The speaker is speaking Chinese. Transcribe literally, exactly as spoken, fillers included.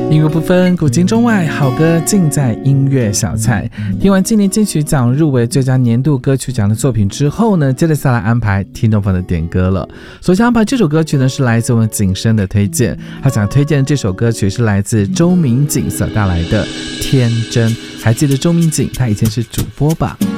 音乐不分古今中外，好歌尽在音乐小菜。听完今年金曲奖入围最佳年度歌曲奖的作品之后呢，接着下来安排听众朋友的点歌了。首先安排这首歌曲呢，是来自我们景生的推荐，他想推荐的这首歌曲是来自周明景所带来的《天真》。还记得周明景他以前是主播吧？